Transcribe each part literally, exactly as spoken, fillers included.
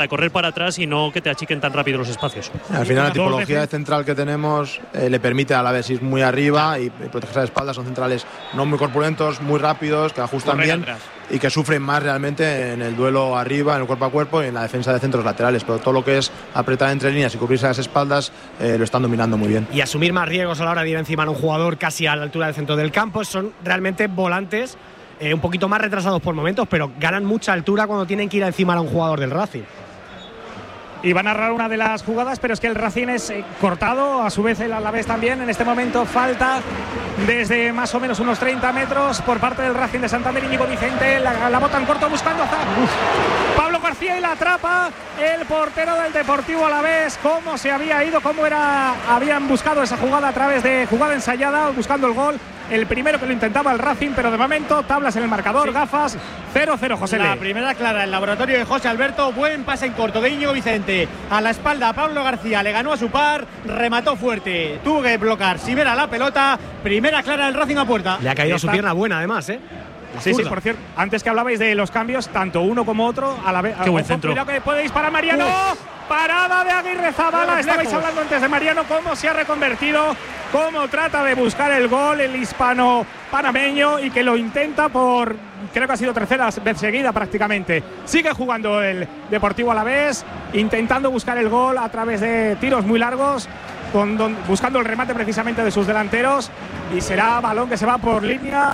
de correr para atrás y no que te achiquen tan rápido los espacios. Al final la tipología de central que tenemos eh, le permite a la vez ir muy arriba y, y proteger la espalda. Son centrales no muy corpulentos, muy rápidos, que ajustan correr bien atrás y que sufren más realmente en el duelo arriba, en el cuerpo a cuerpo y en la defensa de centros laterales. Pero todo lo que es apretar entre líneas y cubrirse las espaldas eh, lo están dominando muy bien. Y asumir más riesgos a la hora de ir encima de un jugador casi a la altura del centro del campo. Son realmente volantes eh, un poquito más retrasados por momentos, pero ganan mucha altura cuando tienen que ir encima a un jugador del Racing. Y va a narrar una de las jugadas, pero es que el Racing es eh, cortado, a su vez el Alavés también. En este momento falta desde más o menos unos treinta metros por parte del Racing de Santander. Íñigo Vicente la, la bota en corto buscando a Pablo García y la atrapa el portero del Deportivo Alavés. Cómo se había ido, cómo era, habían buscado esa jugada a través de jugada ensayada, buscando el gol. El primero que lo intentaba el Racing, pero de momento tablas en el marcador, sí. Gafas, cero cero, José La Le. primera clara, el laboratorio de José Alberto, buen pase en corto de Íñigo Vicente, a la espalda a Pablo García, le ganó a su par, remató fuerte, tuvo que bloquear Sivera la pelota, primera clara del Racing a puerta. Le ha caído Está... su pierna buena además, ¿eh? Sí, sí, por cierto, antes que hablabais de los cambios, tanto uno como otro, a la vez. Qué buen centro. Cuidado que puede disparar Mariano. Uf. Parada de Aguirre Zabala. Estabais hablando antes de Mariano, cómo se ha reconvertido, cómo trata de buscar el gol el hispano panameño y que lo intenta por, creo que ha sido tercera vez seguida prácticamente. Sigue jugando el Deportivo Alavés, intentando buscar el gol a través de tiros muy largos, con, don, buscando el remate precisamente de sus delanteros, y será balón que se va por línea.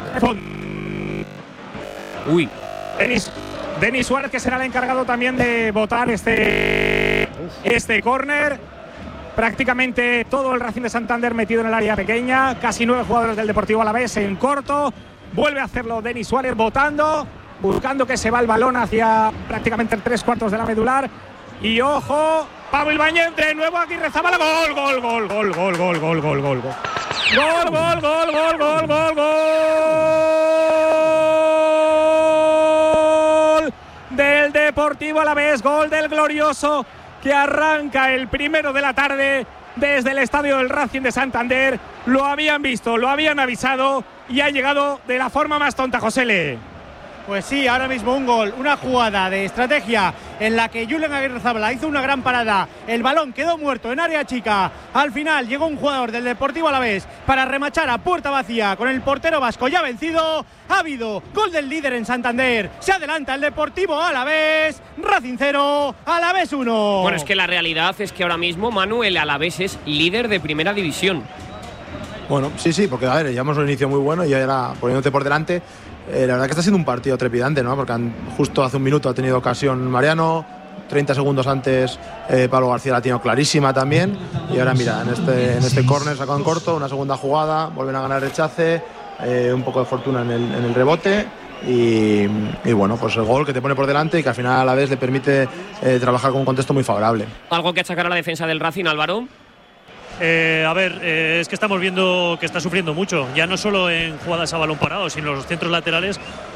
Uy. Denis, Denis Suárez, que será el encargado también de votar este, este córner. Prácticamente todo el Racing de Santander metido en el área pequeña. Casi nueve jugadores del Deportivo Alavés en corto. Vuelve a hacerlo Denis Suárez votando, buscando que se va el balón hacia prácticamente el tres cuartos de la medular. Y ojo, Pablo Ibáñez, de nuevo Aguirre Zabala. Gol, gol, gol, gol, gol, gol, gol, gol, gol, gol. Gol, gol, gol, gol, gol, gol, gol. Del Deportivo Alavés, gol del glorioso que arranca el primero de la tarde desde el estadio del Racing de Santander. Lo habían visto, lo habían avisado y ha llegado de la forma más tonta, José Le. Pues sí, ahora mismo un gol, una jugada de estrategia en la que Julen Aguirre Zabala hizo una gran parada. El balón quedó muerto en área chica. Al final llegó un jugador del Deportivo Alavés para remachar a puerta vacía con el portero vasco ya vencido. Ha habido gol del líder en Santander. Se adelanta el Deportivo Alavés. Racing cero, Alavés uno. Bueno, es que la realidad es que ahora mismo, Manu, el Alavés es líder de primera división. Bueno, sí, sí, porque a ver, llevamos un inicio muy bueno y ahora poniéndote por delante. Eh, la verdad que está siendo un partido trepidante, ¿no? Porque han, justo hace un minuto ha tenido ocasión Mariano, treinta segundos antes eh, Pablo García la ha tenido clarísima también, y ahora mira, en este, en este córner sacado en corto, una segunda jugada, vuelven a ganar el rechace, eh, un poco de fortuna en el, en el rebote y, y bueno, pues el gol que te pone por delante y que al final a la vez le permite eh, trabajar con un contexto muy favorable. ¿Algo que achacar a la defensa del Racing, Álvaro? Eh, a ver, eh, es que estamos viendo que está sufriendo mucho, ya no solo en jugadas a balón parado, sino en los centros laterales,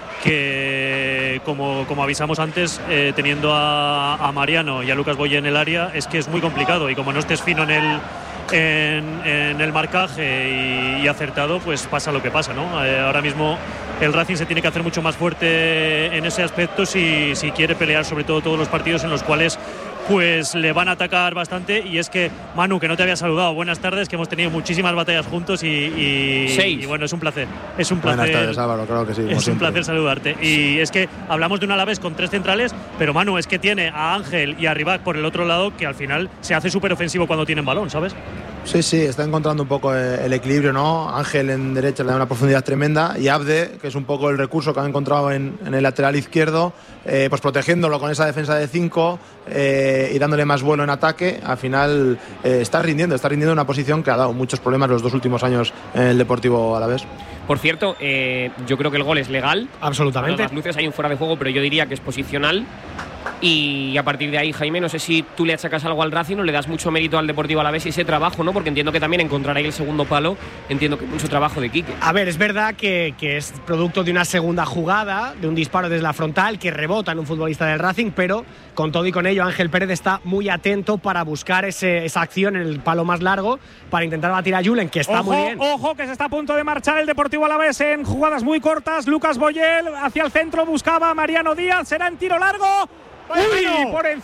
que como, como avisamos antes, eh, teniendo a, a Mariano y a Lucas Boye en el área, es que es muy complicado, y como no estés fino en el, en, en el marcaje y, y acertado, pues pasa lo que pasa, ¿no? Eh, ahora mismo el Racing se tiene que hacer mucho más fuerte en ese aspecto si, si quiere pelear sobre todo todos los partidos en los cuales pues le van a atacar bastante. Y es que, Manu, que no te había saludado, buenas tardes, que hemos tenido muchísimas batallas juntos y, y, Seis. y bueno, es un placer. Es un placer. Buenas tardes, Álvaro, claro que sí. Es un siempre. placer saludarte. Y es que hablamos de un Alavés con tres centrales, pero Manu, es que tiene a Ángel y a Ribac por el otro lado, que al final se hace súper ofensivo cuando tienen balón, ¿sabes? Sí, sí, está encontrando un poco el equilibrio, ¿no? Ángel en derecha le da una profundidad tremenda y Abde, que es un poco el recurso que han encontrado en, en el lateral izquierdo, eh, pues protegiéndolo con esa defensa de cinco eh, y dándole más vuelo en ataque, al final eh, está rindiendo, está rindiendo en una posición que ha dado muchos problemas los dos últimos años en el Deportivo Alavés. Por cierto, eh, yo creo que el gol es legal. Absolutamente. Las luces hay un fuera de juego, pero yo diría que es posicional. Y a partir de ahí, Jaime, no sé si tú le achacas algo al Racing o le das mucho mérito al Deportivo Alavés y ese trabajo, ¿no? Porque entiendo que también encontrará ahí el segundo palo. Entiendo que mucho trabajo de Quique. A ver, es verdad que, que es producto de una segunda jugada, de un disparo desde la frontal que rebota en un futbolista del Racing, pero con todo y con ello Ángel Pérez está muy atento para buscar ese, esa acción en el palo más largo para intentar batir a Julen, que está ojo, muy bien. Ojo, que se está a punto de marchar el Deportivo Alavés en jugadas muy cortas. Lucas Boyel hacia el centro, buscaba a Mariano Díaz, será en tiro largo. Uy, por